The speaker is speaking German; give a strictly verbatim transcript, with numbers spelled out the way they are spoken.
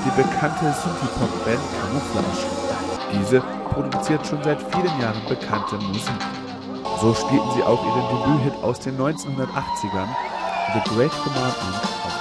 die bekannte Synthie-Pop-Band Camouflage. Diese produziert schon seit vielen Jahren bekannte Musik. So spielten sie auch ihren Debüthit aus den neunzehnhundertachtzigern, The Great Commandment,